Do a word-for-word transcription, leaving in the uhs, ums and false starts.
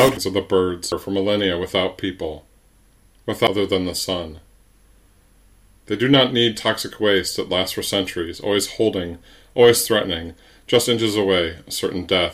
Thousands of the birds are for millennia without people, without other than the sun. They do not need toxic waste that lasts for centuries, always holding, always threatening, just inches away, a certain death.